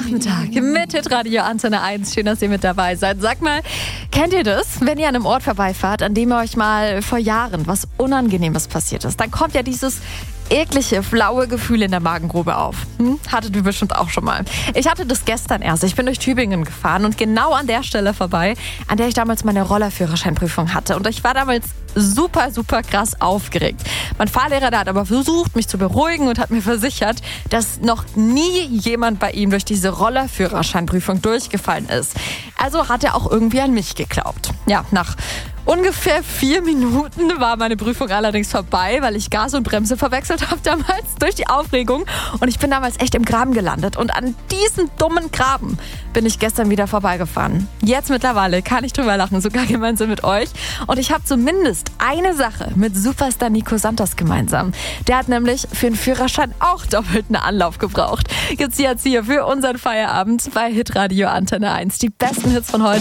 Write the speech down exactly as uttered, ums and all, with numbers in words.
Nachmittag mit Hitradio Antenne eins. Schön, dass ihr mit dabei seid. Sag mal, kennt ihr das, wenn ihr an einem Ort vorbeifahrt, an dem euch mal vor Jahren was Unangenehmes passiert ist? Dann kommt ja dieses eklige, flaue Gefühl in der Magengrube auf. Hm? Hattet ihr bestimmt auch schon mal. Ich hatte das gestern erst. Ich bin durch Tübingen gefahren und genau an der Stelle vorbei, an der ich damals meine Rollerführerscheinprüfung hatte. Und ich war damals super, super krass aufgeregt. Mein Fahrlehrer, der hat aber versucht, mich zu beruhigen und hat mir versichert, dass noch nie jemand bei ihm durch diese Rollerführerscheinprüfung durchgefallen ist. Also hat er auch irgendwie an mich geglaubt. Ja, nach ungefähr vier Minuten war meine Prüfung allerdings vorbei, weil ich Gas und Bremse verwechselt habe damals durch die Aufregung. Und ich bin damals echt im Graben gelandet. Und an diesen dummen Graben bin ich gestern wieder vorbeigefahren. Jetzt mittlerweile kann ich drüber lachen, sogar gemeinsam mit euch. Und ich habe zumindest eine Sache mit Superstar Nico Santos gemeinsam. Der hat nämlich für den Führerschein auch doppelt einen Anlauf gebraucht. Gibt's jetzt hier für unseren Feierabend bei Hitradio Antenne eins. Die besten Hits von heute.